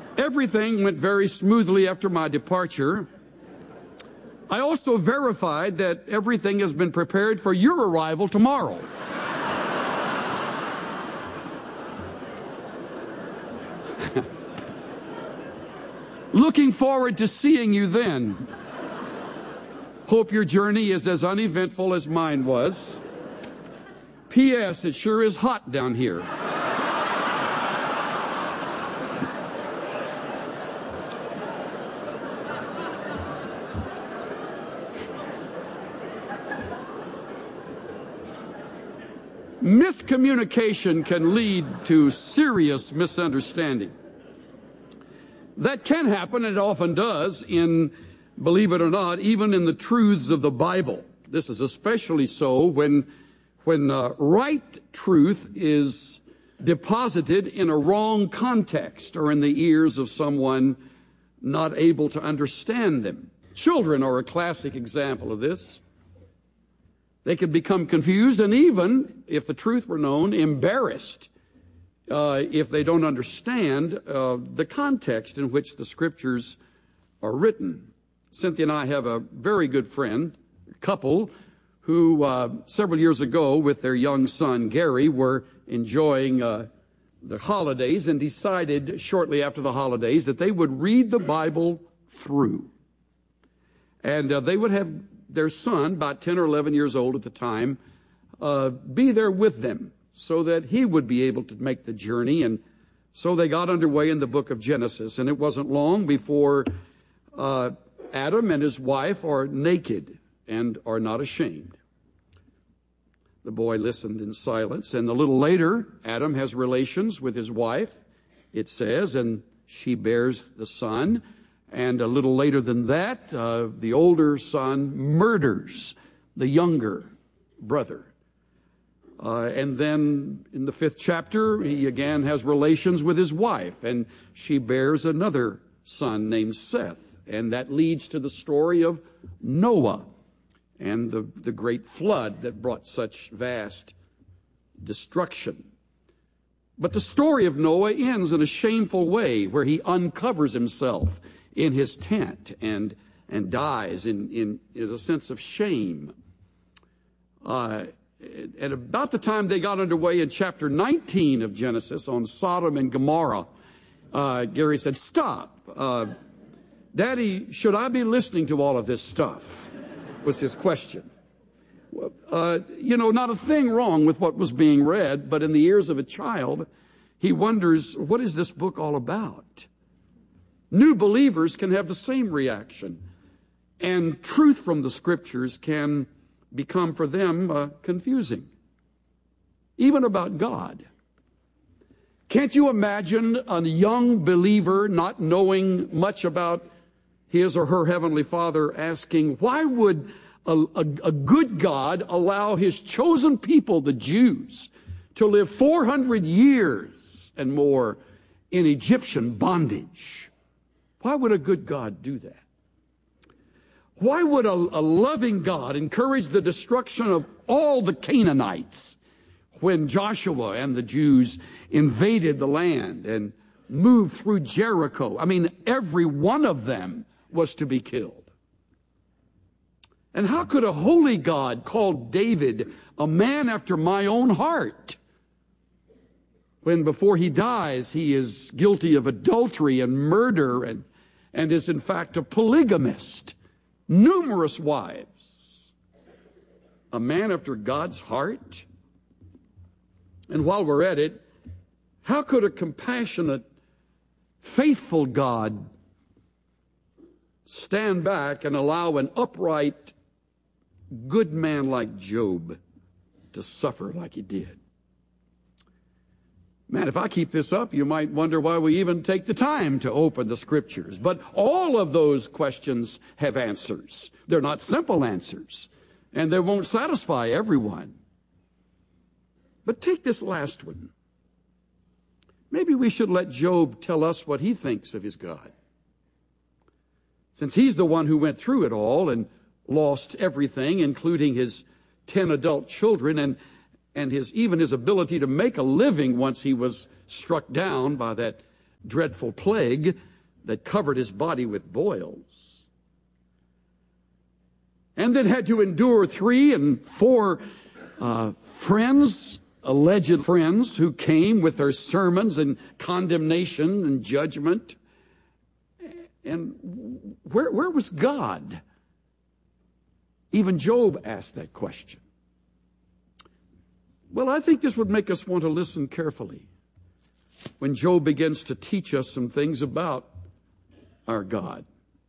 Everything went very smoothly after my departure. I also verified that everything has been prepared for your arrival tomorrow. Looking forward to seeing you then. Hope your journey is as uneventful as mine was. P.S. It sure is hot down here. Miscommunication can lead to serious misunderstanding. That can happen, and it often does, believe it or not, even in the truths of the Bible. This is especially so when right truth is deposited in a wrong context or in the ears of someone not able to understand them. Children are a classic example of this. They can become confused and even, if the truth were known, embarrassed if they don't understand the context in which the Scriptures are written. Cynthia and I have a very good friend, couple, who several years ago with their young son, Gary, were enjoying the holidays and decided shortly after the holidays that they would read the Bible through. And they would have their son, about 10 or 11 years old at the time, be there with them so that he would be able to make the journey. And so they got underway in the book of Genesis. And it wasn't long before Adam and his wife are naked and are not ashamed. The boy listened in silence. And a little later, Adam has relations with his wife, it says, and she bears the son. And a little later than that, the older son murders the younger brother. And then in the 5th chapter, he again has relations with his wife, and she bears another son named Seth. And that leads to the story of Noah and the great flood that brought such vast destruction. But the story of Noah ends in a shameful way, where he uncovers himself in his tent and dies in a sense of shame. And about the time they got underway in chapter 19 of Genesis on Sodom and Gomorrah, Gary said, "Stop. Daddy, should I be listening to all of this stuff?" was his question. Not a thing wrong with what was being read, but in the ears of a child, he wonders, what is this book all about? New believers can have the same reaction, and truth from the Scriptures can become for them confusing, even about God. Can't you imagine a young believer not knowing much about his or her Heavenly Father asking, why would a good God allow His chosen people, the Jews, to live 400 years and more in Egyptian bondage? Why would a good God do that? Why would a loving God encourage the destruction of all the Canaanites when Joshua and the Jews invaded the land and moved through Jericho? I mean, every one of them was to be killed. And how could a holy God call David a man after my own heart, when before he dies he is guilty of adultery and murder and is in fact a polygamist, numerous wives? A man after God's heart? And while we're at it, how could a compassionate, faithful God stand back and allow an upright, good man like Job to suffer like he did? Man, if I keep this up, you might wonder why we even take the time to open the Scriptures. But all of those questions have answers. They're not simple answers, and they won't satisfy everyone. But take this last one. Maybe we should let Job tell us what he thinks of his God, since he's the one who went through it all and lost everything, including his 10 adult children and his ability to make a living once he was struck down by that dreadful plague that covered his body with boils, and then had to endure 3 and 4 friends, alleged friends, who came with their sermons and condemnation and judgment. And where was God? Even Job asked that question. Well, I think this would make us want to listen carefully when Job begins to teach us some things about our God.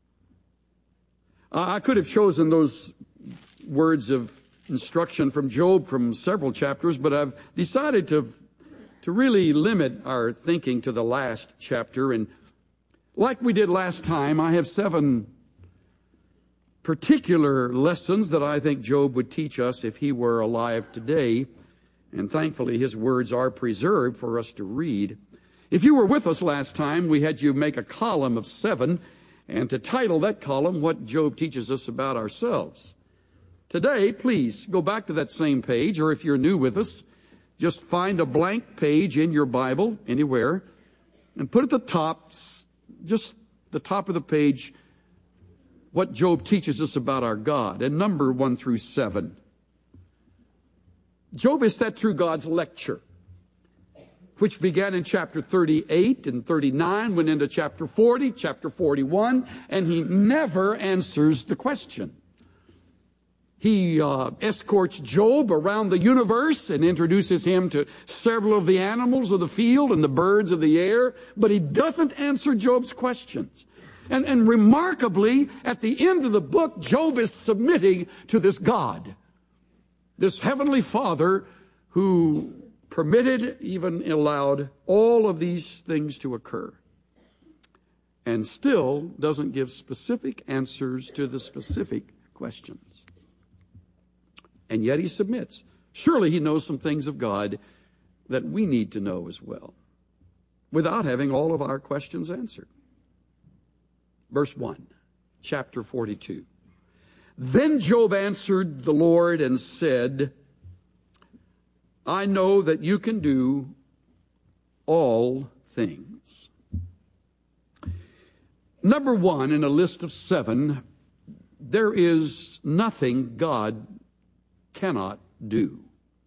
I could have chosen those words of instruction from Job from several chapters, but I've decided to really limit our thinking to the last chapter. And like we did last time, I have 7 particular lessons that I think Job would teach us if he were alive today. And thankfully, his words are preserved for us to read. If you were with us last time, we had you make a column of 7 and to title that column, What Job Teaches Us About Ourselves. Today, please go back to that same page, or if you're new with us, just find a blank page in your Bible, anywhere, and put at the top, just the top of the page, What Job Teaches Us About Our God, and number 1 through 7. Job is set through God's lecture, which began in chapter 38 and 39, went into chapter 40, chapter 41, and he never answers the question. He escorts Job around the universe and introduces him to several of the animals of the field and the birds of the air, but he doesn't answer Job's questions. And remarkably, at the end of the book, Job is submitting to this God, this heavenly Father who permitted, even allowed, all of these things to occur, and still doesn't give specific answers to the specific questions. And yet he submits. Surely he knows some things of God that we need to know as well, without having all of our questions answered. Verse 1, chapter 42. Then Job answered the Lord and said, I know that you can do all things. Number 1 in a list of 7, there is nothing God cannot do.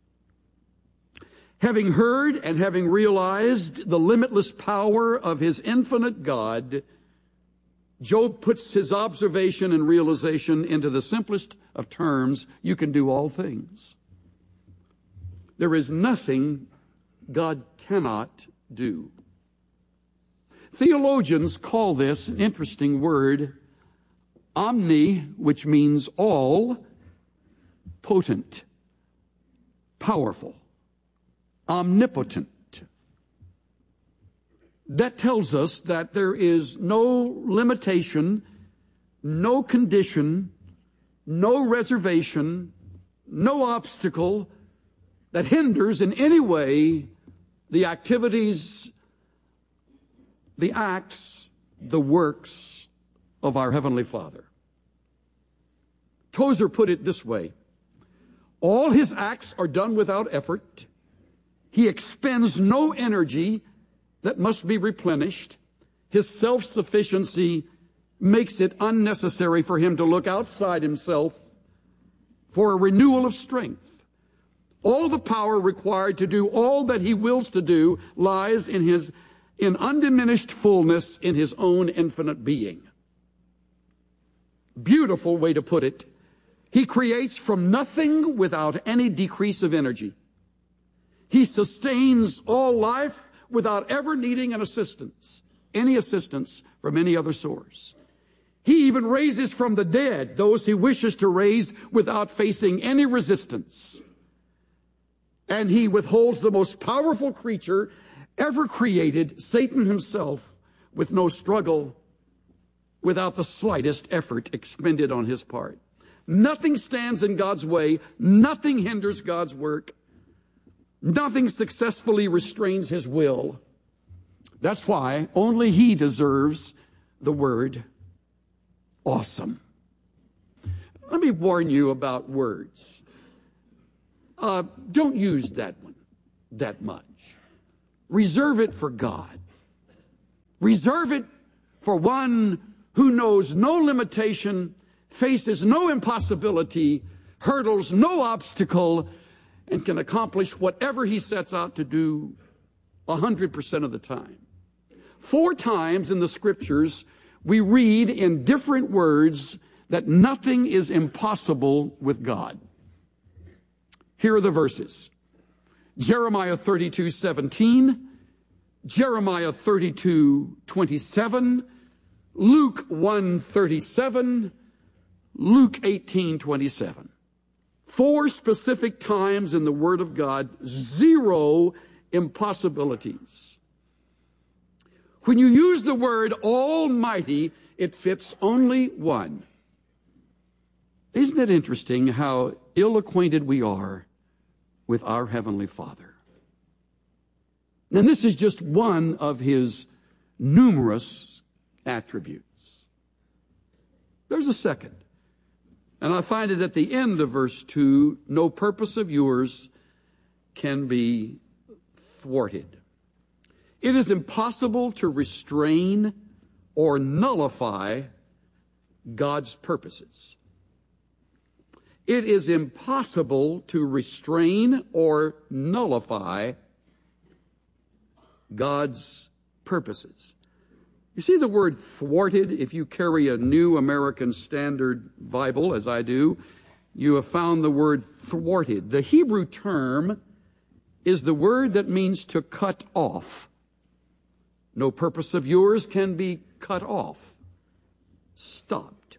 Having heard and having realized the limitless power of his infinite God, Job puts his observation and realization into the simplest of terms: you can do all things. There is nothing God cannot do. Theologians call this an interesting word, omni, which means all, potent, powerful, omnipotent. That tells us that there is no limitation, no condition, no reservation, no obstacle that hinders in any way the activities, the acts, the works of our Heavenly Father. Tozer put it this way: all his acts are done without effort. He expends no energy that must be replenished. His self-sufficiency makes it unnecessary for him to look outside himself for a renewal of strength. All the power required to do all that he wills to do lies in undiminished fullness in his own infinite being. Beautiful way to put it. He creates from nothing without any decrease of energy. He sustains all life without ever needing any assistance from any other source. He even raises from the dead those he wishes to raise without facing any resistance. And he withholds the most powerful creature ever created, Satan himself, with no struggle, without the slightest effort expended on his part. Nothing stands in God's way. Nothing hinders God's work. Nothing successfully restrains his will. That's why only he deserves the word awesome. Let me warn you about words. Don't use that one that much. Reserve it for God. Reserve it for one who knows no limitation, faces no impossibility, hurdles no obstacle, and can accomplish whatever he sets out to do 100% of the time. 4 times in the Scriptures, we read in different words that nothing is impossible with God. Here are the verses. Jeremiah 32:17, Jeremiah 32:27, Luke 1:37, Luke 18:27. 4 specific times in the Word of God, 0 impossibilities. When you use the word Almighty, it fits only one. Isn't it interesting how ill-acquainted we are with our Heavenly Father? And this is just one of His numerous attributes. There's a second. And I find it at the end of verse 2, no purpose of yours can be thwarted. It is impossible to restrain or nullify God's purposes. It is impossible to restrain or nullify God's purposes. You see the word thwarted? If you carry a New American Standard Bible, as I do, you have found the word thwarted. The Hebrew term is the word that means to cut off. No purpose of yours can be cut off, stopped.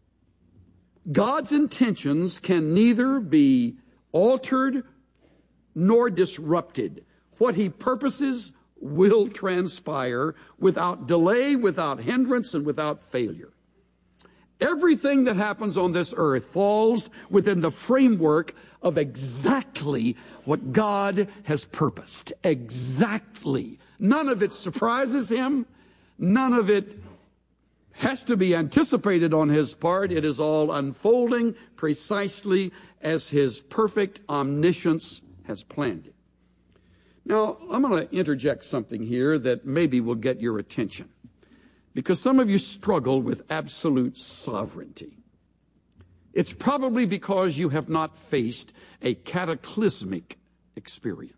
God's intentions can neither be altered nor disrupted. What He purposes will transpire without delay, without hindrance, and without failure. Everything that happens on this earth falls within the framework of exactly what God has purposed. Exactly. None of it surprises Him. None of it has to be anticipated on His part. It is all unfolding precisely as His perfect omniscience has planned it. Now, I'm going to interject something here that maybe will get your attention, because some of you struggle with absolute sovereignty. It's probably because you have not faced a cataclysmic experience.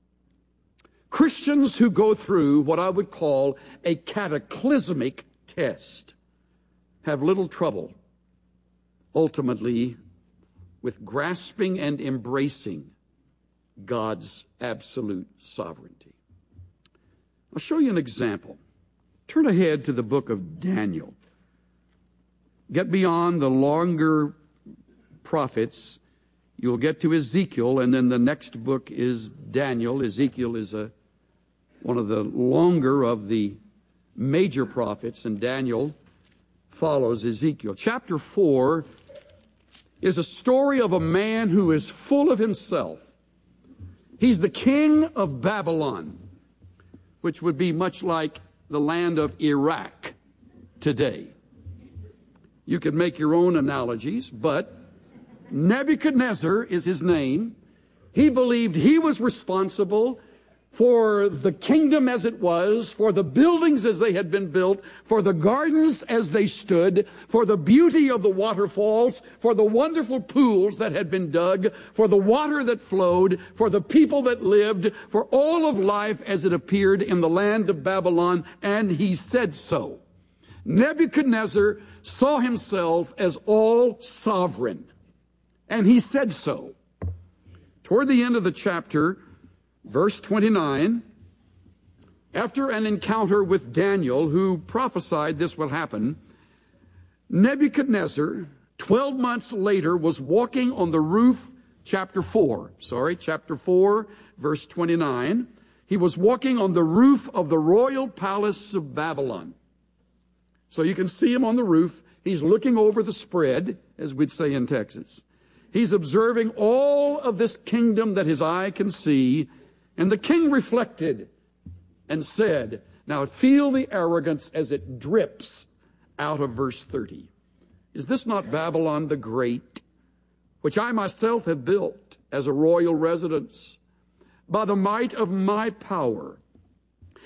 Christians who go through what I would call a cataclysmic test have little trouble, ultimately, with grasping and embracing God's absolute sovereignty. I'll show you an example. Turn ahead to the book of Daniel. Get beyond the longer prophets. You'll get to Ezekiel, and then the next book is Daniel. Ezekiel is one of the longer of the major prophets, and Daniel follows Ezekiel. Chapter 4 is a story of a man who is full of himself. He's the king of Babylon, which would be much like the land of Iraq today. You could make your own analogies, but Nebuchadnezzar is his name. He believed he was responsible for the kingdom as it was, for the buildings as they had been built, for the gardens as they stood, for the beauty of the waterfalls, for the wonderful pools that had been dug, for the water that flowed, for the people that lived, for all of life as it appeared in the land of Babylon, and he said so. Nebuchadnezzar saw himself as all sovereign, and he said so. Toward the end of the chapter, verse 29, after an encounter with Daniel, who prophesied this would happen, Nebuchadnezzar, 12 months later, was walking on the roof, chapter 4, verse 29. He was walking on the roof of the royal palace of Babylon. So you can see him on the roof. He's looking over the spread, as we'd say in Texas. He's observing all of this kingdom that his eye can see. And the king reflected and said, now feel the arrogance as it drips out of verse 30. Is this not Babylon the Great, which I myself have built as a royal residence by the might of my power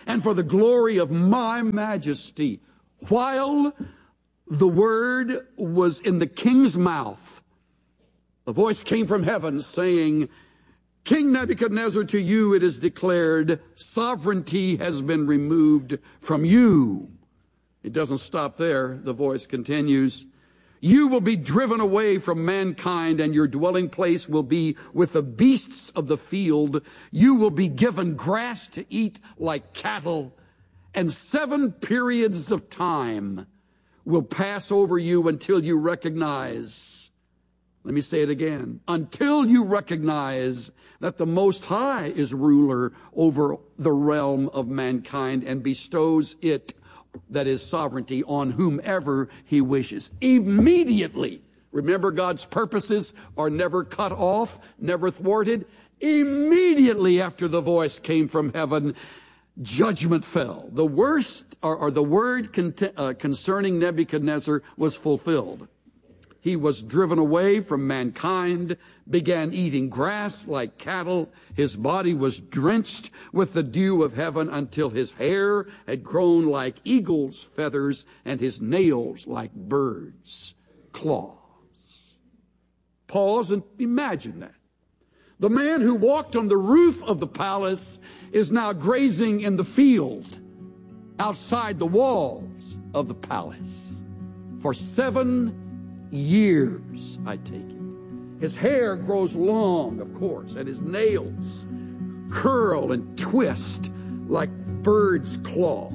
and for the glory of my majesty. While the word was in the king's mouth, a voice came from heaven saying, King Nebuchadnezzar, to you it is declared, sovereignty has been removed from you. It doesn't stop there. The voice continues. You will be driven away from mankind, and your dwelling place will be with the beasts of the field. You will be given grass to eat like cattle, and 7 periods of time will pass over you until you recognize, let me say it again, until you recognize that the Most High is ruler over the realm of mankind and bestows it, that is sovereignty, on whomever he wishes. Immediately. Remember, God's purposes are never cut off, never thwarted. Immediately after the voice came from heaven, judgment fell. The worst, or the word concerning Nebuchadnezzar was fulfilled. He was driven away from mankind, began eating grass like cattle. His body was drenched with the dew of heaven until his hair had grown like eagle's feathers and his nails like birds' claws. Pause and imagine that. The man who walked on the roof of the palace is now grazing in the field outside the walls of the palace for 7 years, I take it. His hair grows long, of course, and his nails curl and twist like birds' claws.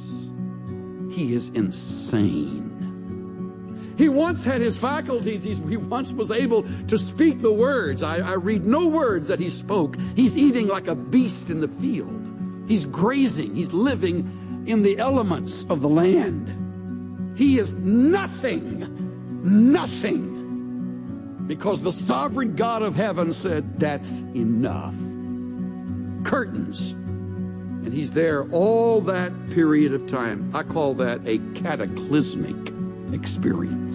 He is insane. He once had his faculties. He once was able to speak the words. I read no words that he spoke. He's eating like a beast in the field. He's grazing. He's living in the elements of the land. He is nothing. Nothing. Because the sovereign God of heaven said, that's enough. Curtains. And he's there all that period of time. I call that a cataclysmic experience.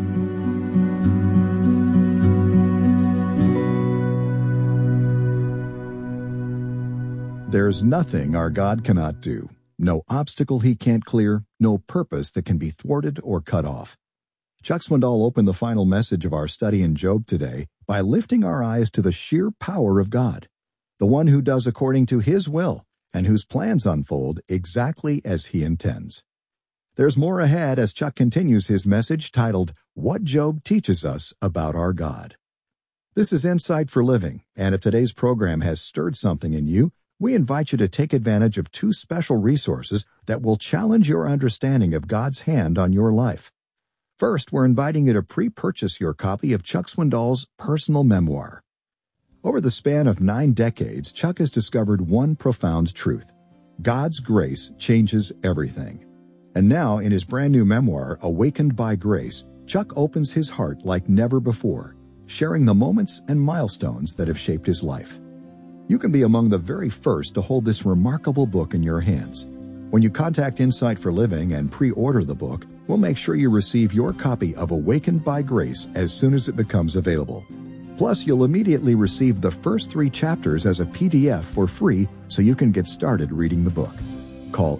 There's nothing our God cannot do. No obstacle he can't clear. No purpose that can be thwarted or cut off. Chuck Swindoll opened the final message of our study in Job today by lifting our eyes to the sheer power of God, the one who does according to his will and whose plans unfold exactly as he intends. There's more ahead as Chuck continues his message titled, What Job Teaches Us About Our God. This is Insight for Living, and if today's program has stirred something in you, we invite you to take advantage of 2 special resources that will challenge your understanding of God's hand on your life. First, we're inviting you to pre-purchase your copy of Chuck Swindoll's personal memoir. Over the span of 9 decades, Chuck has discovered one profound truth. God's grace changes everything. And now, in his brand new memoir, Awakened by Grace, Chuck opens his heart like never before, sharing the moments and milestones that have shaped his life. You can be among the very first to hold this remarkable book in your hands. When you contact Insight for Living and pre-order the book, we'll make sure you receive your copy of Awakened by Grace as soon as it becomes available. Plus, you'll immediately receive the first 3 chapters as a PDF for free so you can get started reading the book. Call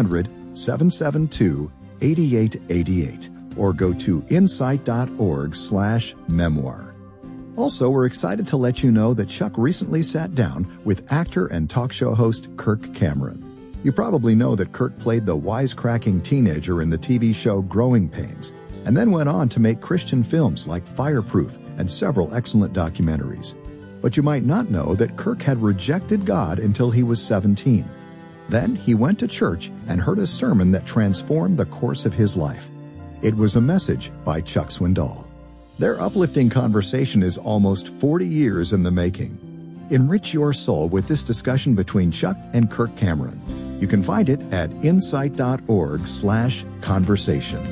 800-772-8888 or go to insight.org/memoir. Also, we're excited to let you know that Chuck recently sat down with actor and talk show host Kirk Cameron. You probably know that Kirk played the wisecracking teenager in the TV show Growing Pains, and then went on to make Christian films like Fireproof and several excellent documentaries. But you might not know that Kirk had rejected God until he was 17. Then he went to church and heard a sermon that transformed the course of his life. It was a message by Chuck Swindoll. Their uplifting conversation is almost 40 years in the making. Enrich your soul with this discussion between Chuck and Kirk Cameron. You can find it at insight.org/conversation.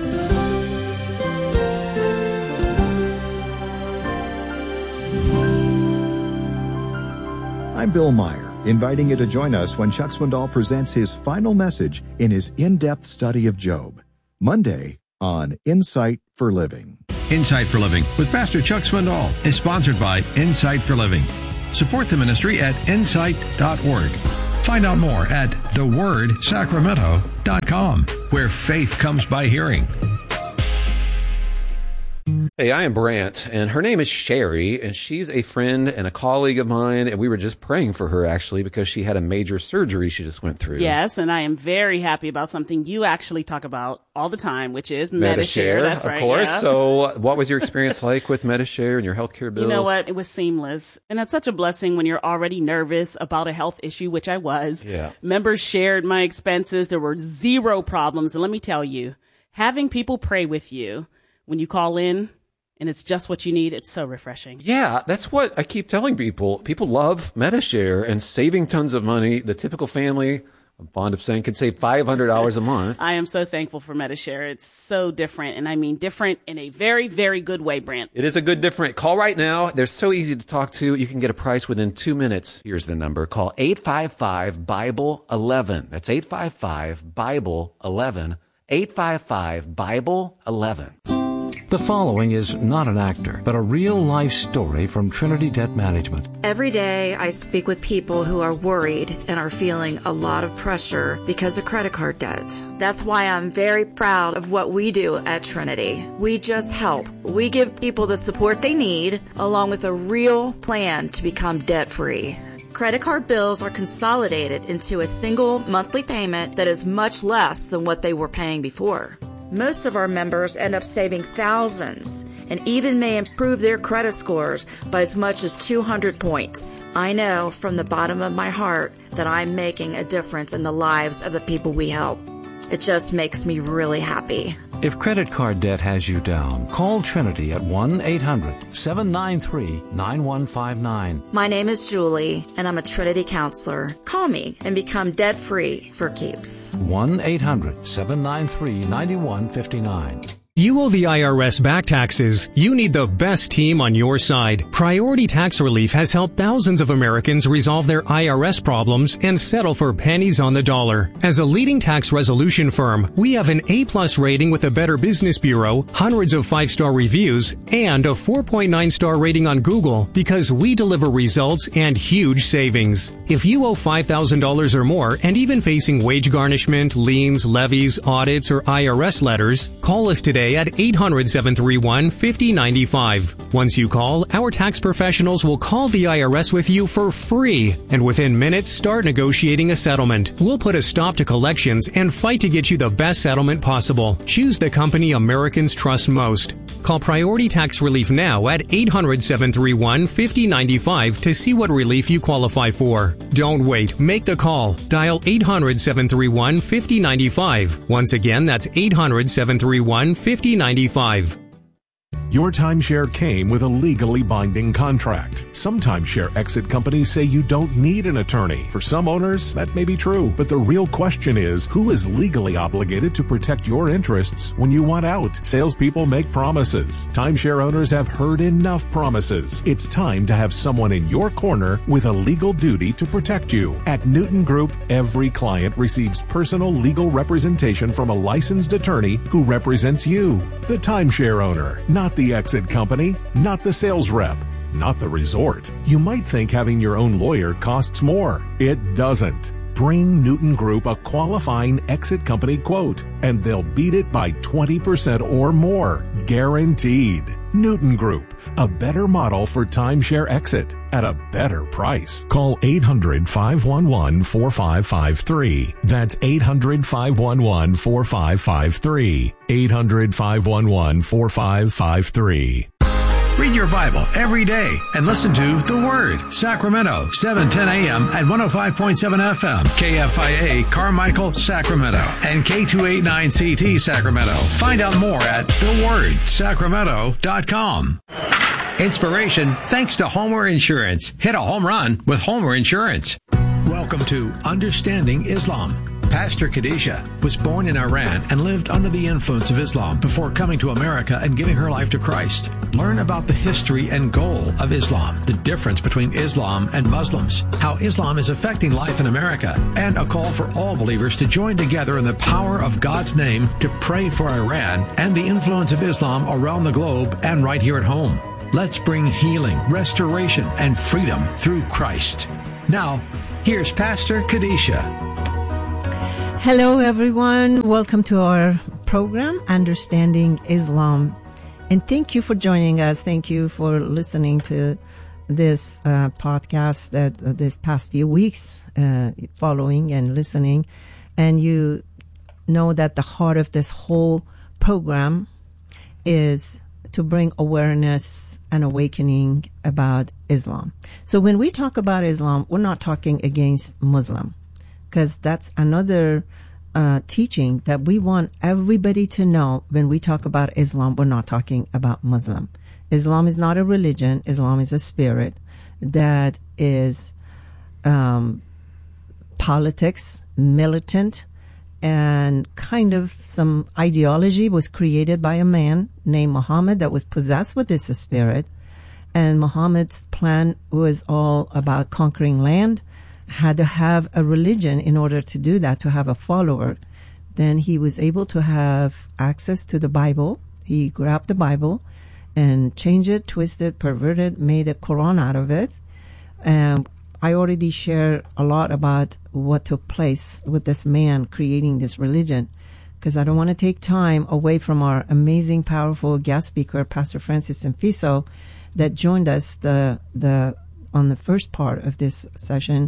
I'm Bill Meyer, inviting you to join us when Chuck Swindoll presents his final message in his in-depth study of Job, Monday on Insight for Living. Insight for Living with Pastor Chuck Swindoll is sponsored by Insight for Living. Support the ministry at insight.org. Find out more at thewordsacramento.com, where faith comes by hearing. Hey, I am Brant, and her name is Sherry, and she's a friend and a colleague of mine, and we were just praying for her, actually, because she had a major surgery she just went through. Yes, and I am very happy about something you actually talk about all the time, which is Medi-Share. That's right. Of course. Yeah. So what was your experience like with Medi-Share and your healthcare bills? You know what? It was seamless. And that's such a blessing when you're already nervous about a health issue, which I was. Yeah. Members shared my expenses. There were zero problems. And let me tell you, having people pray with you when you call in, and it's just what you need, it's so refreshing. Yeah, that's what I keep telling people. People love Medi-Share and saving tons of money. The typical family, I'm fond of saying, can save $500 a month. I am so thankful for Medi-Share. It's so different, and I mean different in a very, very good way, Brant. It is a good different. Call right now. They're so easy to talk to. You can get a price within 2 minutes. Here's the number. Call 855-BIBLE-11. That's 855-BIBLE-11. 855-BIBLE-11. The following is not an actor, but a real-life story from Trinity Debt Management. Every day I speak with people who are worried and are feeling a lot of pressure because of credit card debt. That's why I'm very proud of what we do at Trinity. We just help. We give people the support they need, along with a real plan to become debt-free. Credit card bills are consolidated into a single monthly payment that is much less than what they were paying before. Most of our members end up saving thousands and even may improve their credit scores by as much as 200 points. I know from the bottom of my heart that I'm making a difference in the lives of the people we help. It just makes me really happy. If credit card debt has you down, call Trinity at 1-800-793-9159. My name is Julie, and I'm a Trinity counselor. Call me and become debt-free for keeps. 1-800-793-9159. You owe the IRS back taxes. You need the best team on your side. Priority Tax Relief has helped thousands of Americans resolve their IRS problems and settle for pennies on the dollar. As a leading tax resolution firm, we have an A+ rating with the Better Business Bureau, hundreds of 5-star reviews, and a 4.9-star rating on Google because we deliver results and huge savings. If you owe $5,000 or more and even facing wage garnishment, liens, levies, audits, or IRS letters, call us today at 800-731-5095. Once you call, our tax professionals will call the IRS with you for free, and within minutes start negotiating a settlement. We'll put a stop to collections and fight to get you the best settlement possible. Choose the company Americans trust most. Call Priority Tax Relief now at 800-731-5095 to see what relief you qualify for. Don't wait. Make the call. Dial 800-731-5095. Once again, that's 800-731-5095. Your timeshare came with a legally binding contract. Some timeshare exit companies say you don't need an attorney. For some owners, that may be true, but the real question is, who is legally obligated to protect your interests when you want out? Salespeople make promises. Timeshare owners have heard enough promises. It's time to have someone in your corner with a legal duty to protect you. At Newton Group, every client receives personal legal representation from a licensed attorney who represents you, the timeshare owner, not the exit company, not the sales rep, not the resort. You might think having your own lawyer costs more. It doesn't. Bring Newton Group a qualifying exit company quote, and they'll beat it by 20% or more. Guaranteed. Newton Group, a better model for timeshare exit at a better price. Call 800-511-4553. That's 800-511-4553. 800-511-4553. Read your Bible every day and listen to The Word, Sacramento, 7:10 a.m. at 105.7 FM, KFIA, Carmichael, Sacramento, and K289CT, Sacramento. Find out more at thewordsacramento.com. Inspiration thanks to Homer Insurance. Hit a home run with Homer Insurance. Welcome to Understanding Islam. Pastor Khadijah was born in Iran and lived under the influence of Islam before coming to America and giving her life to Christ. Learn about the history and goal of Islam, the difference between Islam and Muslims, how Islam is affecting life in America, and a call for all believers to join together in the power of God's name to pray for Iran and the influence of Islam around the globe and right here at home. Let's bring healing, restoration, and freedom through Christ. Now, Here's Pastor Kadisha. Hello, everyone. Welcome to our program, Understanding Islam. And thank you for joining us. Thank you for listening to this podcast that this past few weeks, following and listening. And you know that the heart of this whole program is to bring awareness and awakening about Islam. So when we talk about Islam, we're not talking against Muslim, because that's another teaching that we want everybody to know. When we talk about Islam, we're not talking about Muslim. Islam is not a religion. Islam is a spirit that is politics, militant, and kind of some ideology was created by a man named Muhammad that was possessed with this spirit. And Muhammad's plan was all about conquering land, had to have a religion in order to do that, to have a follower. Then he was able to have access to the Bible. He grabbed the Bible and changed it, twisted, perverted, made a Quran out of it. And I already shared a lot about what took place with this man creating this religion, because I don't want to take time away from our amazing, powerful guest speaker, Pastor Francis Simfiso, that joined us on the first part of this session.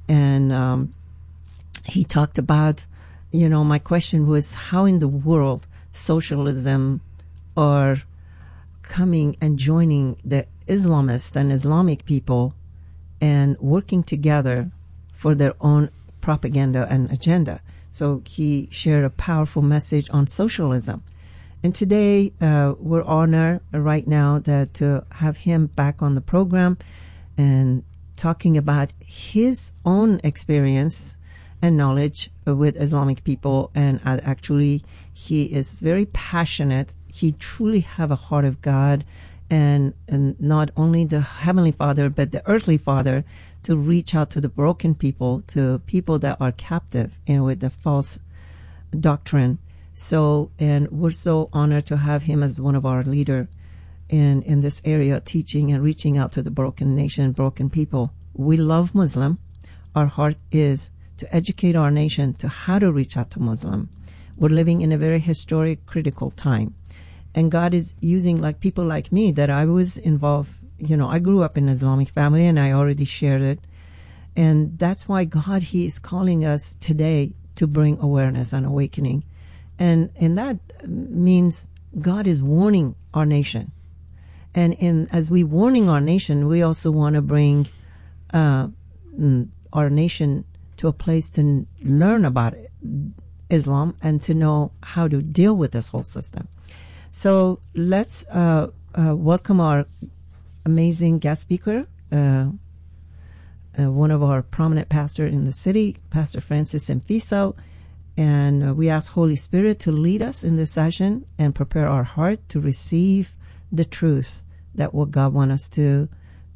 And he talked about, my question was, how in the world socialism are coming and joining the Islamists and Islamic people and working together for their own propaganda and agenda. So he shared a powerful message on socialism. And today, we're honored right now that to have him back on the program and talking about his own experience and knowledge with Islamic people. And actually, he is very passionate. He truly have a heart of God, and not only the Heavenly Father, but the earthly Father, to reach out to the broken people, to people that are captive with the false doctrine. So, and we're so honored to have him as one of our leader in this area, teaching and reaching out to the broken nation, broken people. We love Muslim. Our heart is to educate our nation to how to reach out to Muslim. We're living in a very historic, critical time. And God is using people like me, that I was involved. I grew up in an Islamic family, and I already shared it. And that's why God, He is calling us today to bring awareness and awakening. And that means God is warning our nation. And as we warning our nation, we also want to bring our nation to a place to learn about Islam and to know how to deal with this whole system. So let's welcome our amazing guest speaker, one of our prominent pastors in the city, Pastor Francis Simfiso. And we ask Holy Spirit to lead us in this session and prepare our heart to receive the truth that what God wants us to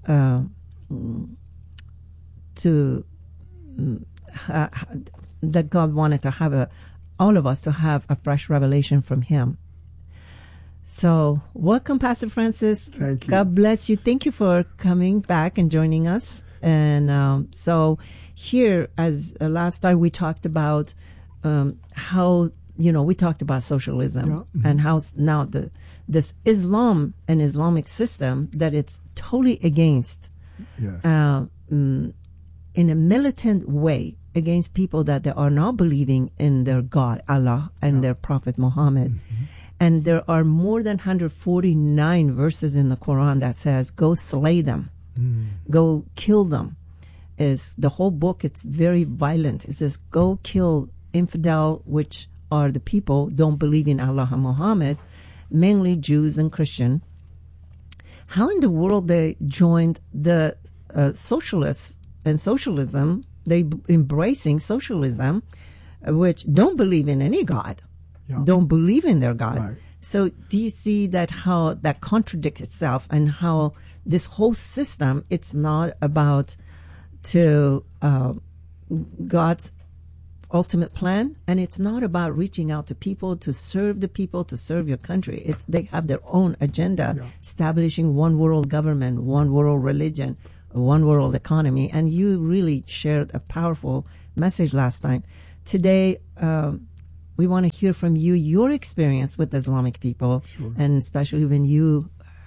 that God wanted to have all of us to have a fresh revelation from Him. So, welcome, Pastor Francis. Thank you. God bless you. Thank you for coming back and joining us. And so, here, as last time we talked about how, we talked about socialism, and how now this Islam and Islamic system that it's totally against, in a militant way, against people that they are not believing in their God, Allah, and their Prophet Muhammad. Mm-hmm. And there are more than 149 verses in the Quran that says, go slay them, go kill them. Is the whole book, it's very violent. It says, go kill infidel, which are the people don't believe in Allah and Muhammad, mainly Jews and Christian. How in the world they joined the socialists and socialism, they embracing socialism, which don't believe in any God. Don't believe in their God. Right. So do you see that how that contradicts itself, and how this whole system, it's not about to God's ultimate plan, and it's not about reaching out to people, to serve the people, to serve your country. They have their own agenda, establishing one world government, one world religion, one world economy. And you really shared a powerful message last time. Today, we want to hear from you, your experience with Islamic people, and especially when you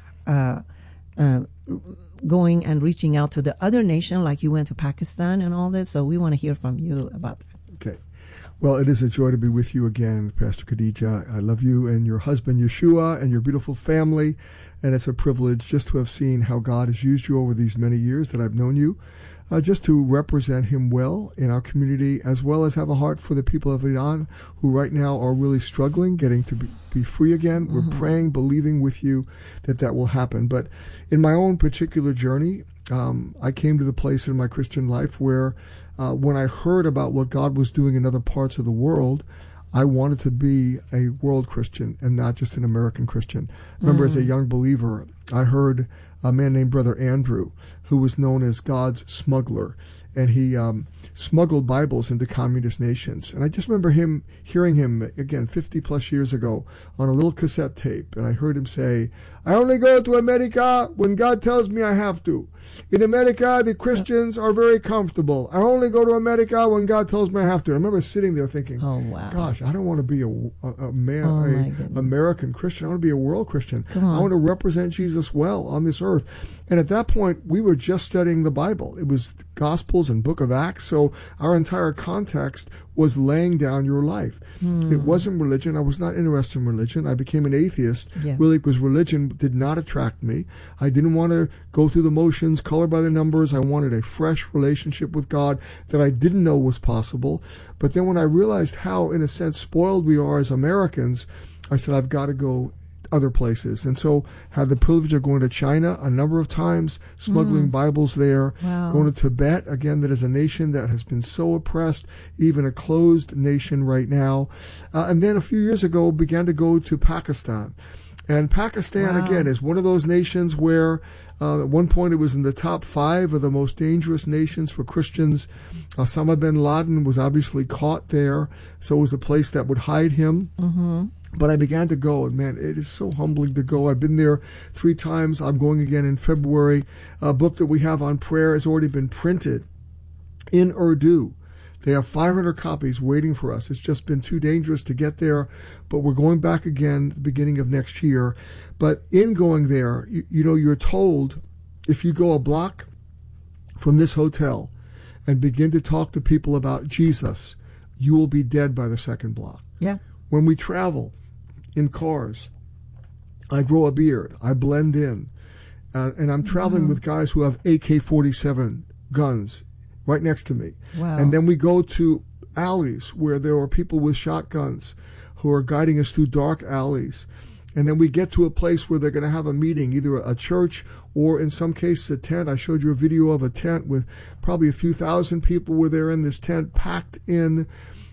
going and reaching out to the other nation, like you went to Pakistan and all this. So we want to hear from you about that. Okay. Well, it is a joy to be with you again, Pastor Khadija. I love you and your husband, Yeshua, and your beautiful family. And it's a privilege just to have seen how God has used you over these many years that I've known you, just to represent him well in our community, as well as have a heart for the people of Iran who right now are really struggling, getting to be free again. Mm-hmm. We're praying, believing with you that will happen. But in my own particular journey, I came to the place in my Christian life where when I heard about what God was doing in other parts of the world, I wanted to be a world Christian and not just an American Christian. Remember, as a young believer, I heard a man named Brother Andrew, who was known as God's smuggler, and he smuggled Bibles into communist nations. And I just remember hearing him, again, 50 plus years ago, on a little cassette tape, and I heard him say, "I only go to America when God tells me I have to. In America, the Christians are very comfortable. I only go to America when God tells me I have to." I remember sitting there thinking, "Oh wow, gosh, I don't want to be an American Christian. I want to be a world Christian. I want to represent Jesus well on this earth." And at that point, we were just studying the Bible. It was Gospels and Book of Acts, so our entire context was laying down your life. It wasn't religion. I was not interested in religion. I became an atheist, really, because religion did not attract me. I didn't want to go through the motions, color by the numbers. I wanted a fresh relationship with God that I didn't know was possible. But then when I realized how, in a sense, spoiled we are as Americans, I said, I've got to go other places. And so had the privilege of going to China a number of times, smuggling Bibles there, going to Tibet, again, that is a nation that has been so oppressed, even a closed nation right now. And then a few years ago, began to go to Pakistan. And Pakistan, again, is one of those nations where at one point it was in the top 5 of the most dangerous nations for Christians. Osama bin Laden was obviously caught there, so it was a place that would hide him. But I began to go, and man, it is so humbling to go. I've been there 3 times. I'm going again in February. A book that we have on prayer has already been printed in Urdu. They have 500 copies waiting for us. It's just been too dangerous to get there, but we're going back again at the beginning of next year. But in going there, you're told if you go a block from this hotel and begin to talk to people about Jesus, you will be dead by the second block. Yeah. When we travel in cars, I grow a beard. I blend in. And I'm traveling with guys who have AK-47 guns right next to me. Wow. And then we go to alleys where there are people with shotguns who are guiding us through dark alleys. And then we get to a place where they're going to have a meeting, either a church or in some cases a tent. I showed you a video of a tent with probably a few thousand people were there in this tent, packed in,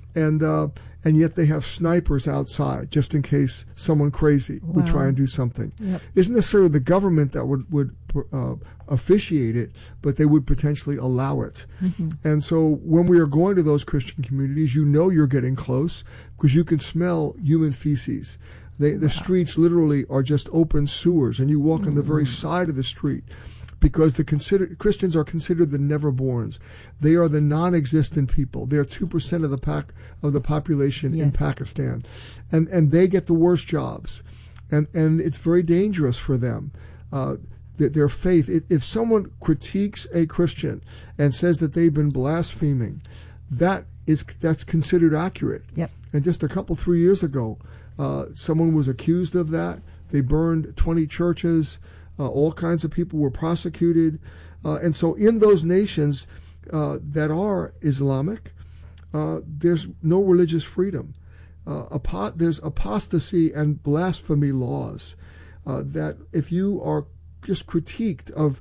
and yet they have snipers outside just in case someone crazy would try and do something. Yep. Isn't necessarily the government that would officiate it, but they would potentially allow it. And so when we are going to those Christian communities, you're getting close because you can smell human feces. The streets literally are just open sewers, and you walk on the very side of the street because Christians are considered the never-borns. They are the non-existent people. They are 2% of the population in Pakistan, and they get the worst jobs, and it's very dangerous for them. Their faith. If someone critiques a Christian and says that they've been blaspheming, that's considered accurate. Yep. And just 3 years ago, someone was accused of that. They burned 20 churches. All kinds of people were prosecuted. And so in those nations that are Islamic, there's no religious freedom. There's apostasy and blasphemy laws that if you are just critiqued of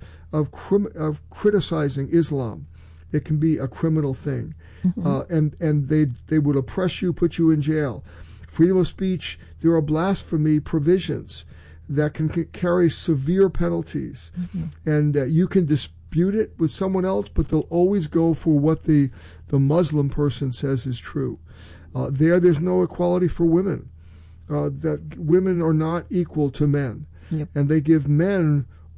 criticizing Islam, it can be a criminal thing. And they would oppress you, put you in jail. Freedom of speech, there are blasphemy provisions that can carry severe penalties. And you can dispute it with someone else, but they'll always go for what the Muslim person says is true. There's no equality for women. That women are not equal to men. Yep. And they give men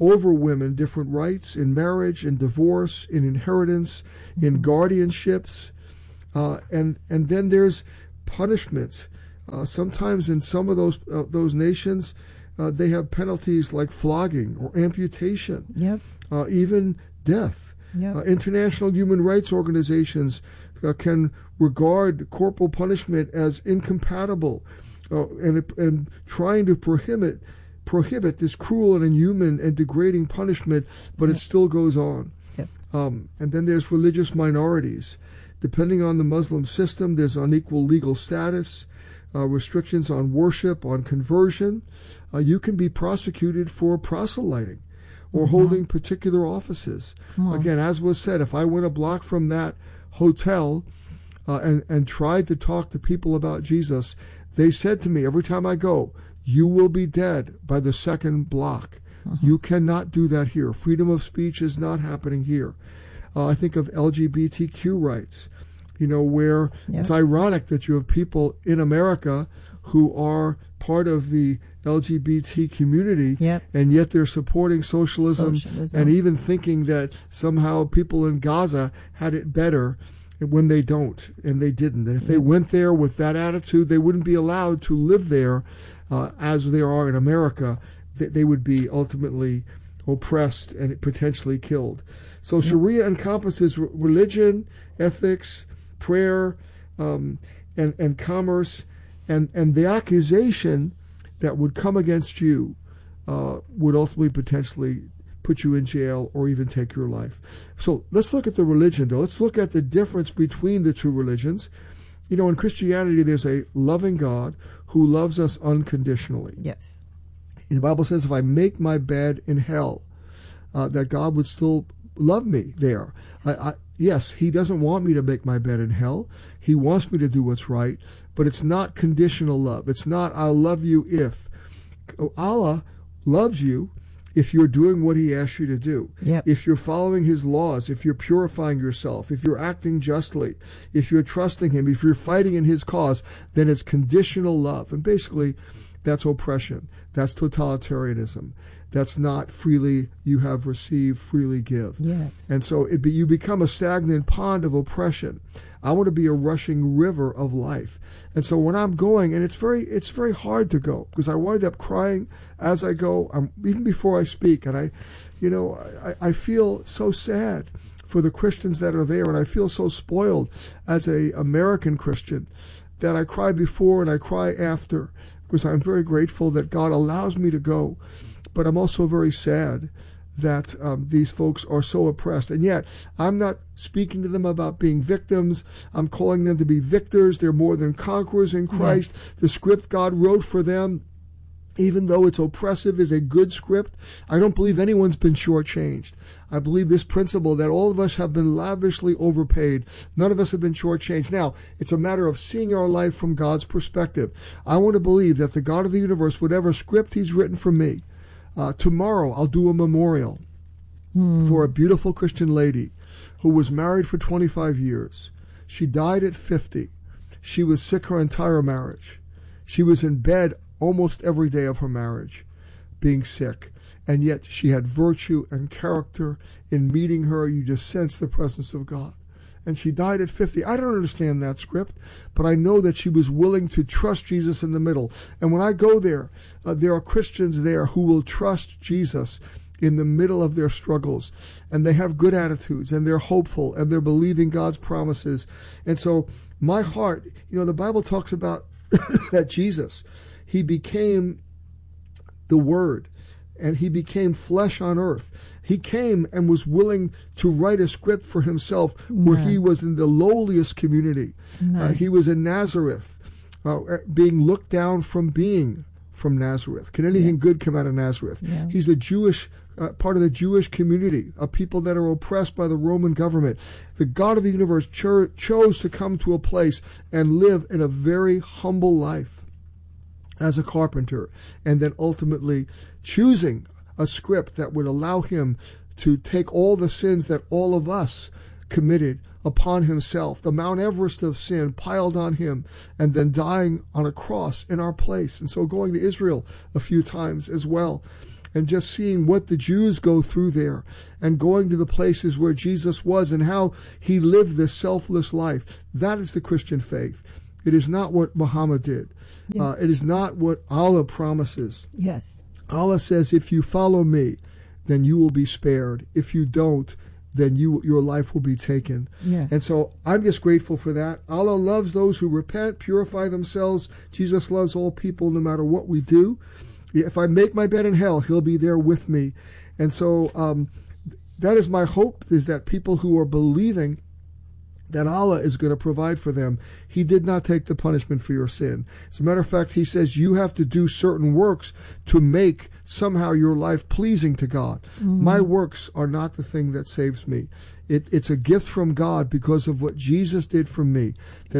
over women, different rights in marriage, in divorce, in inheritance, in guardianships. And then there's punishment. Sometimes in some of those nations, they have penalties like flogging or amputation, even death. International human rights organizations can regard corporal punishment as incompatible, and trying to prohibit this cruel and inhuman and degrading punishment, but it still goes on. And then there's religious minorities. Depending on the Muslim system, there's unequal legal status, restrictions on worship, on conversion. You can be prosecuted for proselyting or holding particular offices. Again, as was said, if I went a block from that hotel and tried to talk to people about Jesus, they said to me every time I go, you will be dead by the second block. You cannot do that here. Freedom of speech is not happening here. I think of LGBTQ rights, where it's ironic that you have people in America who are part of the LGBT community, and yet they're supporting socialism and even thinking that somehow people in Gaza had it better when they don't, and they didn't. And if they went there with that attitude, they wouldn't be allowed to live there as they are in America. They would be ultimately oppressed and potentially killed. So Sharia encompasses religion, ethics, prayer, and commerce, and the accusation that would come against you would ultimately potentially put you in jail or even take your life. So let's look at the religion, though. Let's look at the difference between the two religions. In Christianity, there's a loving God who loves us unconditionally. Yes. The Bible says if I make my bed in hell, that God would still love me there. Yes, he doesn't want me to make my bed in hell. He wants me to do what's right, but it's not conditional love. It's not, I'll love you if. Allah loves you if you're doing what he asks you to do. If you're following his laws, if you're purifying yourself, if you're acting justly, if you're trusting him, if you're fighting in his cause, then it's conditional love. And basically, that's oppression. That's totalitarianism. That's not freely you have received, freely give. Yes. And so you become a stagnant pond of oppression. I want to be a rushing river of life. And so when I'm going, and it's very hard to go, because I wind up crying as I go, even before I speak, and I feel so sad for the Christians that are there, and I feel so spoiled as a American Christian that I cry before and I cry after, because I'm very grateful that God allows me to go. But I'm also very sad that these folks are so oppressed. And yet, I'm not speaking to them about being victims. I'm calling them to be victors. They're more than conquerors in Christ. Yes. The script God wrote for them, even though it's oppressive, is a good script. I don't believe anyone's been shortchanged. I believe this principle that all of us have been lavishly overpaid. None of us have been shortchanged. Now, it's a matter of seeing our life from God's perspective. I want to believe that the God of the universe, whatever script he's written for me, tomorrow I'll do a memorial for a beautiful Christian lady who was married for 25 years. She died at 50. She was sick her entire marriage. She was in bed almost every day of her marriage, being sick. And yet she had virtue and character. In meeting her, you just sense the presence of God. And she died at 50. I don't understand that script, but I know that she was willing to trust Jesus in the middle. And when I go there, there are Christians there who will trust Jesus in the middle of their struggles. And they have good attitudes, and they're hopeful, and they're believing God's promises. And so my heart, the Bible talks about that Jesus, he became the Word, and he became flesh on earth. He came and was willing to write a script for himself where he was in the lowliest community. He was in Nazareth, being looked down from being from Nazareth. Can anything good come out of Nazareth? He's a Jewish, part of the Jewish community, a people that are oppressed by the Roman government. The God of the universe chose to come to a place and live in a very humble life as a carpenter, and then ultimately choosing a script that would allow him to take all the sins that all of us committed upon himself, the Mount Everest of sin piled on him, and then dying on a cross in our place. And so going to Israel a few times as well. and just seeing what the Jews go through there, and going to the places where Jesus was and how he lived this selfless life. That is the Christian faith. It is not what Muhammad did. Yes. It is not what Allah promises. Yes. Allah says, if you follow me, then you will be spared. If you don't, then your life will be taken. Yes. And so I'm just grateful for that. Allah loves those who repent, purify themselves. Jesus loves all people no matter what we do. If I make my bed in hell, he'll be there with me. And so that is my hope, is that people who are believing that Allah is going to provide for them. He did not take the punishment for your sin. As a matter of fact, he says you have to do certain works to make somehow your life pleasing to God. Mm-hmm. My works are not the thing that saves me. It's a gift from God because of what Jesus did for me.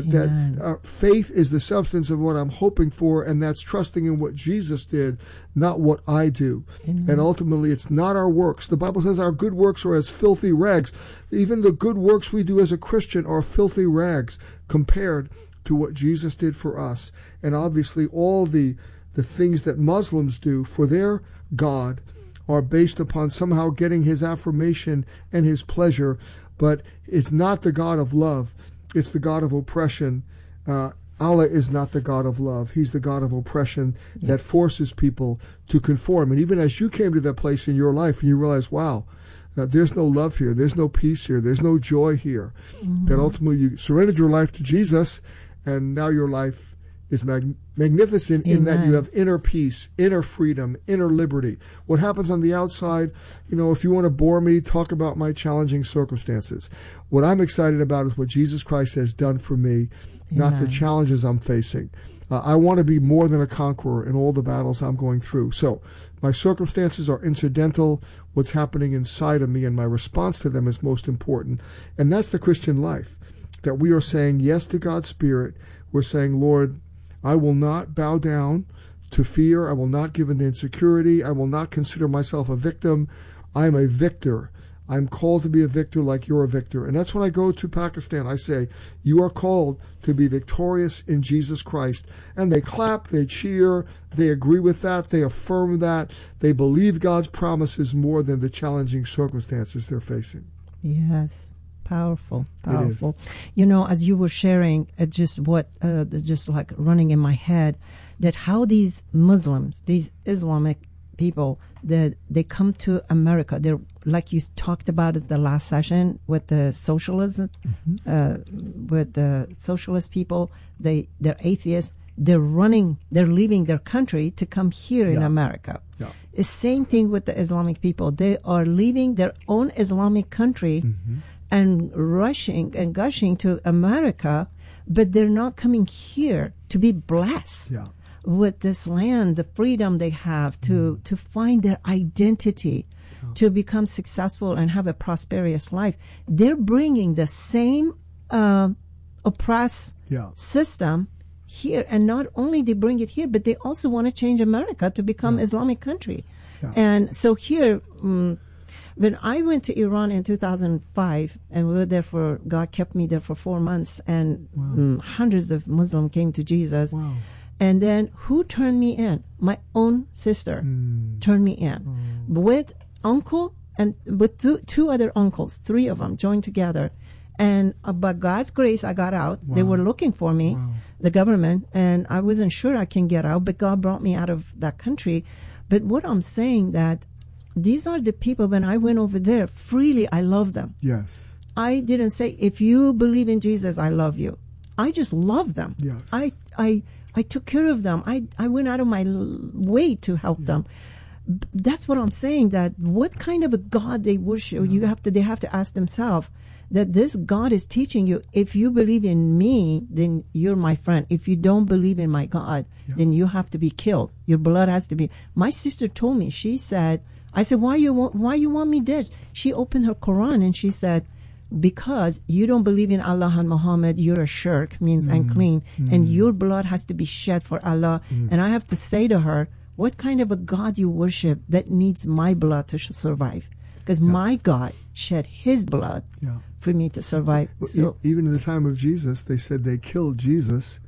That faith is the substance of what I'm hoping for, and that's trusting in what Jesus did, not what I do. Amen. And ultimately, it's not our works. The Bible says our good works are as filthy rags. Even the good works we do as a Christian are filthy rags compared to what Jesus did for us. And obviously, all the things that Muslims do for their God are based upon somehow getting his affirmation and his pleasure, but it's not the God of love. It's the God of oppression. Allah is not the God of love. He's the God of oppression that forces people to conform. And even as you came to that place in your life and you realize, wow, there's no love here, there's no peace here, there's no joy here, that ultimately you surrendered your life to Jesus, and now your life is magnificent. Amen. In that you have inner peace, inner freedom, inner liberty. What happens on the outside, if you want to bore me, talk about my challenging circumstances. What I'm excited about is what Jesus Christ has done for me, not the challenges I'm facing. I want to be more than a conqueror in all the battles I'm going through. So my circumstances are incidental. What's happening inside of me and my response to them is most important. And that's the Christian life, that we are saying yes to God's Spirit. We're saying, Lord, I will not bow down to fear. I will not give in to insecurity. I will not consider myself a victim. I am a victor. I'm called to be a victor like you're a victor. And that's when I go to Pakistan. I say, you are called to be victorious in Jesus Christ. And they clap, they cheer, they agree with that, they affirm that. They believe God's promises more than the challenging circumstances they're facing. Yes. Powerful. As you were sharing, just like running in my head, that how these Muslims, these Islamic people, that they come to America, they're like you talked about it the last session with the socialism, with the socialist people, they're atheists. They're leaving their country to come here in America. Yeah. The same thing with the Islamic people. They are leaving their own Islamic country and rushing and gushing to America, but they're not coming here to be blessed with this land, the freedom they have to find their identity, to become successful and have a prosperous life. They're bringing the same oppressed system here, and not only they bring it here, but they also want to change America to become Islamic country. And so here, when I went to Iran in 2005, and we were there God kept me there for 4 months, and hundreds of Muslims came to Jesus. Wow. And then who turned me in? My own sister turned me in with uncle and with two other uncles, 3 of them joined together. And by God's grace, I got out. They were looking for me, the government, and I wasn't sure I can get out, but God brought me out of that country. But what I'm saying that these are the people, when I went over there, freely I love them. Yes. I didn't say, if you believe in Jesus, I love you. I just love them. Yes. I took care of them. I went out of my way to help them. That's what I'm saying, that what kind of a God they worship, they have to ask themselves that this God is teaching you, if you believe in me, then you're my friend. If you don't believe in my God, then you have to be killed. Your blood has to be. My sister told me, she said, I said, why you want me dead? She opened her Quran and she said, because you don't believe in Allah and Muhammad, you're a shirk, means unclean, and your blood has to be shed for Allah. And I have to say to her, what kind of a God you worship that needs my blood to survive? Because my God shed his blood for me to survive. Well, even in the time of Jesus, they said they killed Jesus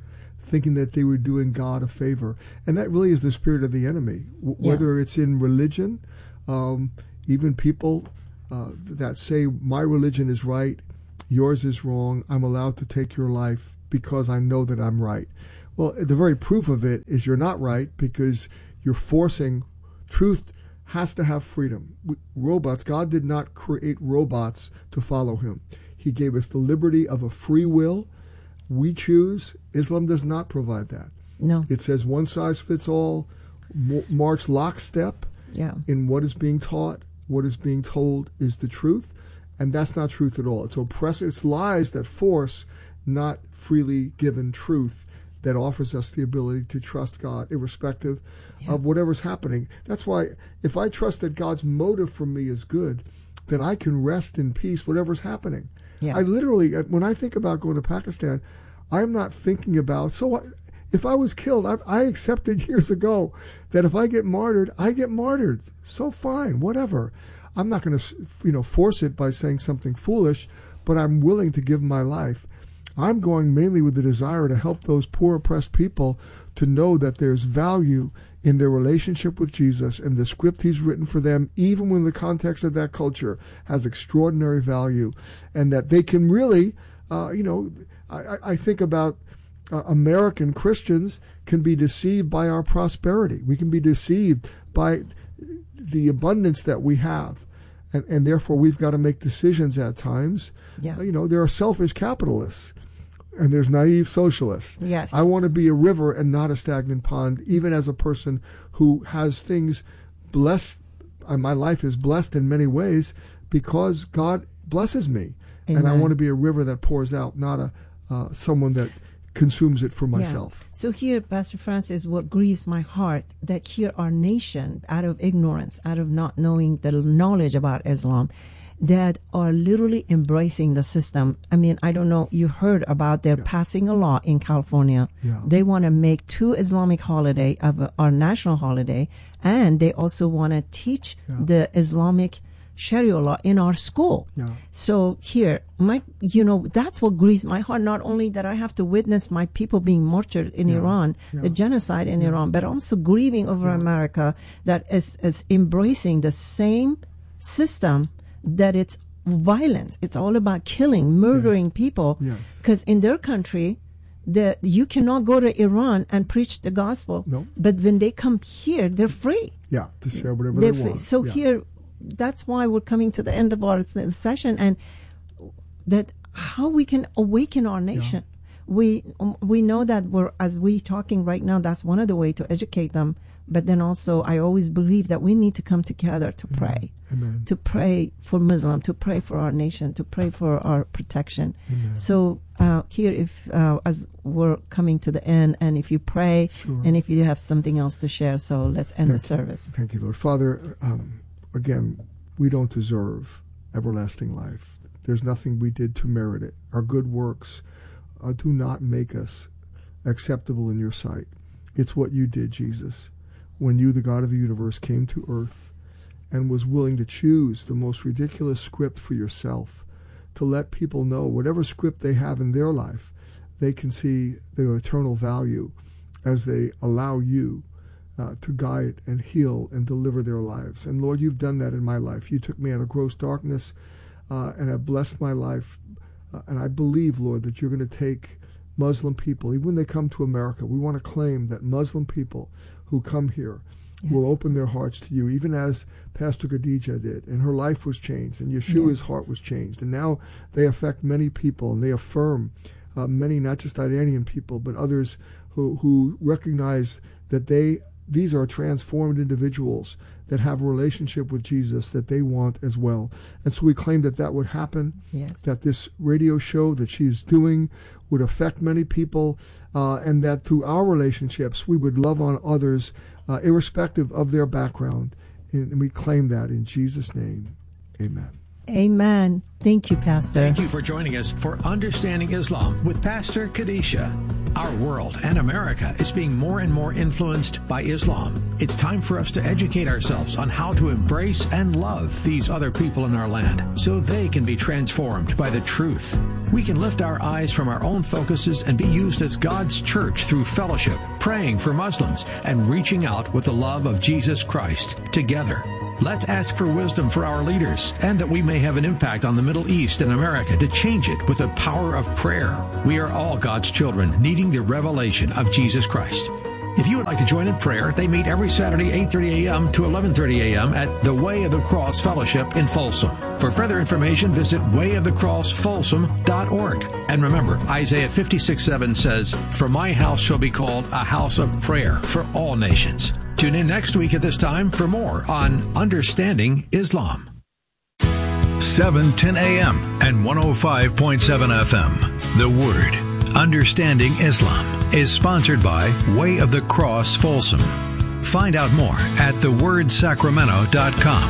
thinking that they were doing God a favor. And that really is the spirit of the enemy, whether it's in religion, even people that say, my religion is right, yours is wrong, I'm allowed to take your life because I know that I'm right. Well, the very proof of it is you're not right, because you're forcing truth. Has to have freedom. Robots, God did not create robots to follow him. He gave us the liberty of a free will. We choose. Islam does not provide that. No. It says one size fits all, march lockstep in what is being taught. What is being told is the truth, and that's not truth at all. It's oppressive. It's lies that force, not freely given truth that offers us the ability to trust God irrespective of whatever's happening. That's why if I trust that God's motive for me is good, then I can rest in peace whatever's happening. I literally, when I think about going to Pakistan, I'm not thinking about, if I was killed, I accepted years ago that if I get martyred, I get martyred. So fine, whatever. I'm not going to force it by saying something foolish, but I'm willing to give my life. I'm going mainly with the desire to help those poor, oppressed people to know that there's value in their relationship with Jesus, and the script he's written for them, even when the context of that culture has extraordinary value, and that they can really, I think about American Christians can be deceived by our prosperity. We can be deceived by the abundance that we have. And therefore, we've got to make decisions at times. There are selfish capitalists, and there's naive socialists. Yes. I want to be a river and not a stagnant pond, even as a person who has things blessed. My life is blessed in many ways because God blesses me. Amen. And I want to be a river that pours out, not someone that consumes it for myself. So here, Pastor Francis, what grieves my heart, that here our nation, out of ignorance, out of not knowing the knowledge about Islam, that are literally embracing the system. I mean, I don't know, you heard about they're passing a law in California. They want to make 2 Islamic holiday of our national holiday, and they also want to teach the Islamic Sharia law in our school. So here, that's what grieves my heart. Not only that I have to witness my people being martyred in Iran, the genocide in Iran, but also grieving over America that is embracing the same system, that it's violence. It's all about killing, murdering people. Because in their country, you cannot go to Iran and preach the gospel. No. But when they come here, they're free. To share whatever they want. So here, that's why we're coming to the end of our session, and that how we can awaken our nation. We know that as we talking right now, that's one of the way to educate them. But then also, I always believe that we need to come together to pray. Amen. To pray for Muslim, to pray for our nation, to pray for our protection. Amen. So here, if as we're coming to the end, and if you pray, and if you have something else to share, so let's end the service. Thank you, Lord. Father, again, we don't deserve everlasting life. There's nothing we did to merit it. Our good works do not make us acceptable in your sight. It's what you did, Jesus, when you, the God of the universe, came to earth and was willing to choose the most ridiculous script for yourself, to let people know whatever script they have in their life, they can see their eternal value as they allow you to guide and heal and deliver their lives. And Lord, you've done that in my life. You took me out of gross darkness and have blessed my life. And I believe, Lord, that you're going to take Muslim people, even when they come to America. We want to claim that Muslim people who come here will open their hearts to you, even as Pastor Khadija did, and her life was changed, and Yeshua's heart was changed. And now they affect many people, and they affirm many, not just Iranian people, but others who recognize that these are transformed individuals that have a relationship with Jesus that they want as well. And so we claim that would happen, that this radio show that she's doing would affect many people, and that through our relationships we would love on others irrespective of their background. And we claim that in Jesus' name. Amen. Amen. Thank you, Pastor. Thank you for joining us for Understanding Islam with Pastor Khadija. Our world and America is being more and more influenced by Islam. It's time for us to educate ourselves on how to embrace and love these other people in our land so they can be transformed by the truth. we can lift our eyes from our own focuses and be used as God's church through fellowship, praying for Muslims, and reaching out with the love of Jesus Christ together. Let's ask for wisdom for our leaders and that we may have an impact on the Middle East and America to change it with the power of prayer. We are all God's children needing the revelation of Jesus Christ. If you would like to join in prayer, they meet every Saturday 8:30 a.m. to 11:30 a.m. at the Way of the Cross Fellowship in Folsom. For further information, visit wayofthecrossfolsom.org. And remember, Isaiah 56:7 says, "For my house shall be called a house of prayer for all nations." Tune in next week at this time for more on Understanding Islam. 7:10 a.m. and 105.7 FM. The Word, Understanding Islam, is sponsored by Way of the Cross Folsom. Find out more at thewordsacramento.com.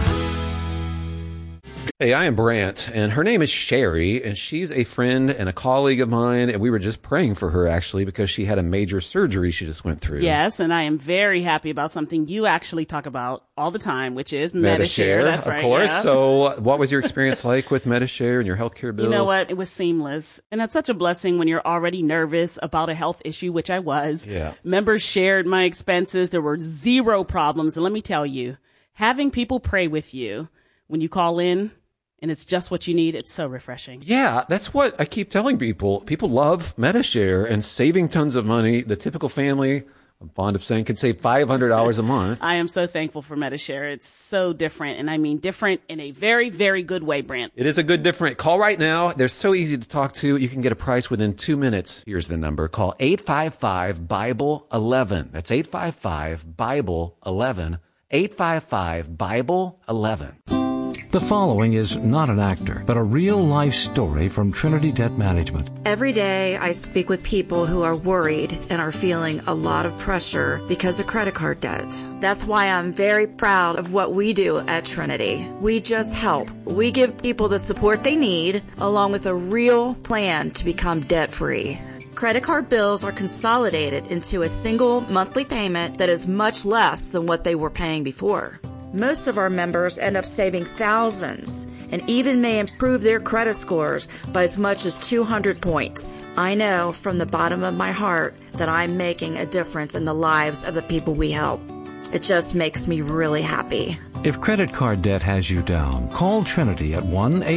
Hey, I am Brant, and her name is Sherry, and she's a friend and a colleague of mine, and we were just praying for her, actually, because she had a major surgery she just went through. Yes, and I am very happy about something you actually talk about all the time, which is Medi-Share. That's right. Of course. Yeah. So what was your experience like with Medi-Share and your healthcare bills? You know what? It was seamless. And that's such a blessing when you're already nervous about a health issue, which I was. Yeah. Members shared my expenses. There were zero problems. And let me tell you, having people pray with you when you call in, and it's just what you need, it's so refreshing. Yeah, that's what I keep telling people. People love Medi-Share and saving tons of money. The typical family, I'm fond of saying, can save $500 a month. I am so thankful for Medi-Share. It's so different, and I mean different in a very, very good way, Brant. It is a good different. Call right now. They're so easy to talk to. You can get a price within 2 minutes. Here's the number. Call 855-BIBLE-11. That's 855-BIBLE-11. 855-BIBLE-11. The following is not an actor, but a real-life story from Trinity Debt Management. Every day I speak with people who are worried and are feeling a lot of pressure because of credit card debt. That's why I'm very proud of what we do at Trinity. We just help. We give people the support they need, along with a real plan to become debt-free. Credit card bills are consolidated into a single monthly payment that is much less than what they were paying before. Most of our members end up saving thousands and even may improve their credit scores by as much as 200 points. I know from the bottom of my heart that I'm making a difference in the lives of the people we help. It just makes me really happy. If credit card debt has you down, call Trinity at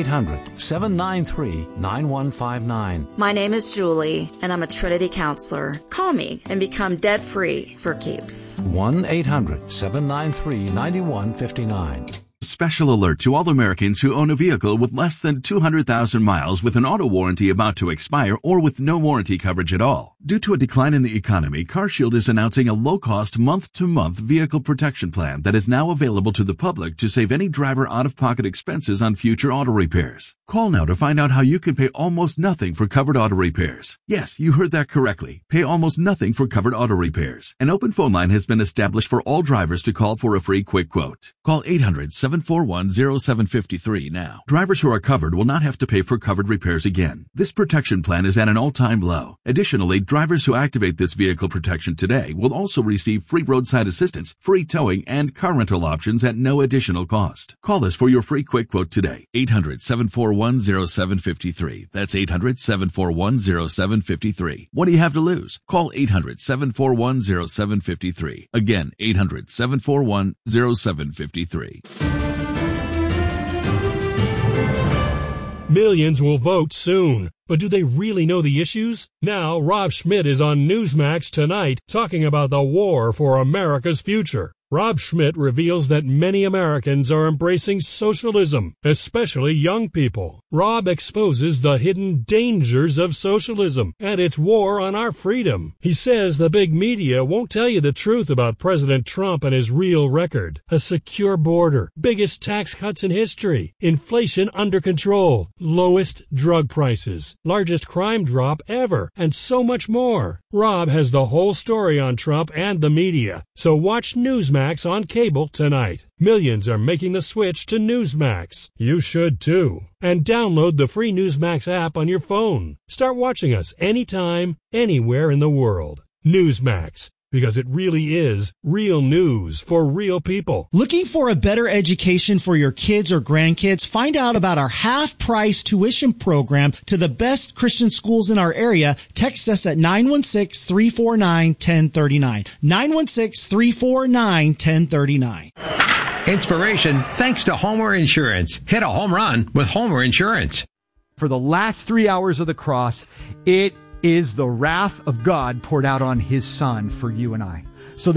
1-800-793-9159. My name is Julie, and I'm a Trinity counselor. Call me and become debt-free for keeps. 1-800-793-9159. Special alert to all Americans who own a vehicle with less than 200,000 miles with an auto warranty about to expire or with no warranty coverage at all. Due to a decline in the economy, CarShield is announcing a low-cost month-to-month vehicle protection plan that is now available to the public to save any driver out-of-pocket expenses on future auto repairs. Call now to find out how you can pay almost nothing for covered auto repairs. Yes, you heard that correctly. Pay almost nothing for covered auto repairs. An open phone line has been established for all drivers to call for a free quick quote. Call 800-741-0753 now. Drivers who are covered will not have to pay for covered repairs again. This protection plan is at an all-time low. Additionally, drivers who activate this vehicle protection today will also receive free roadside assistance, free towing, and car rental options at no additional cost. Call us for your free quick quote today. 800-741-0753. That's 800-741-0753. What do you have to lose? Call 800-741-0753. Again, 800-741-0753. Millions will vote soon, but do they really know the issues? Now, Rob Schmidt is on Newsmax tonight talking about the war for America's future. Rob Schmidt reveals that many Americans are embracing socialism, especially young people. Rob exposes the hidden dangers of socialism and its war on our freedom. He says the big media won't tell you the truth about President Trump and his real record. A secure border, biggest tax cuts in history, inflation under control, lowest drug prices, largest crime drop ever, and so much more. Rob has the whole story on Trump and the media, so watch Newsmax on cable tonight. Millions are making the switch to Newsmax. You should too. And download the free Newsmax app on your phone. Start watching us anytime, anywhere in the world. Newsmax. because it really is real news for real people. Looking for a better education for your kids or grandkids? Find out about our half-price tuition program to the best Christian schools in our area. Text us at 916-349-1039. 916-349-1039. Inspiration thanks to Homer Insurance. Hit a home run with Homer Insurance. For the last 3 hours of the cross, it is the wrath of God poured out on his Son for you and I.